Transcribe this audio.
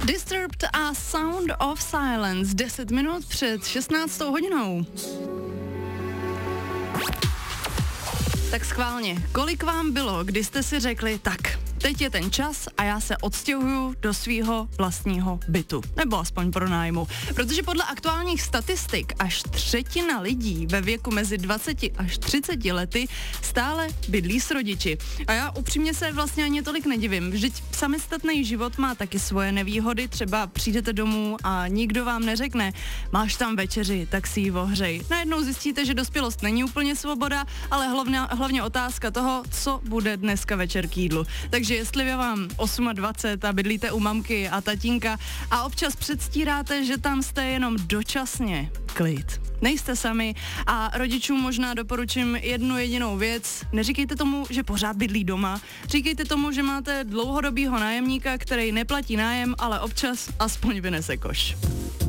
Disturbed a Sound of Silence, 10 minut před 16. hodinou. Tak schválně, kolik vám bylo, kdy jste si řekli, tak, teď je ten čas a já se odstěhuju do svýho vlastního bytu, nebo aspoň pronájmu. Protože podle aktuálních statistik až 1/3 lidí ve věku mezi 20 až 30 lety stále bydlí s rodiči. A já upřímně se vlastně ani tolik nedivím, vždyť samostatný život má taky svoje nevýhody, třeba přijdete domů a nikdo vám neřekne, máš tam večeři, tak si ji ohřej. Najednou zjistíte, že dospělost není úplně svoboda, ale hlavně otázka toho, co bude dneska večer k jídlu. Takže jestli je vám 28 a bydlíte u mamky a tatínka a občas předstíráte, že tam jste jenom dočasně, klid. Nejste sami a rodičům možná doporučím jednu jedinou věc. Neříkejte tomu, že pořád bydlí doma. Říkejte tomu, že máte dlouhodobýho nájemníka, který neplatí nájem, ale občas aspoň vynese koš.